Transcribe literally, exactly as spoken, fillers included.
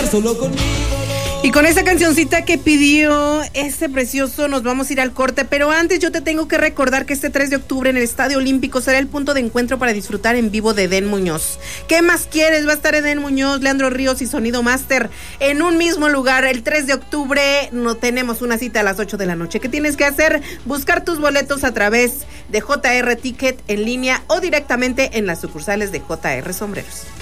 bailar solo conmigo. Y con esa cancioncita que pidió este precioso nos vamos a ir al corte, pero antes yo te tengo que recordar que este tres de octubre en el Estadio Olímpico será el punto de encuentro para disfrutar en vivo de Edén Muñoz. ¿Qué más quieres? Va a estar Edén Muñoz, Leandro Ríos y Sonido Master en un mismo lugar. El tres de octubre no tenemos una cita a las ocho de la noche. ¿Qué tienes que hacer? Buscar tus boletos a través de J R Ticket en línea o directamente en las sucursales de J R Sombreros.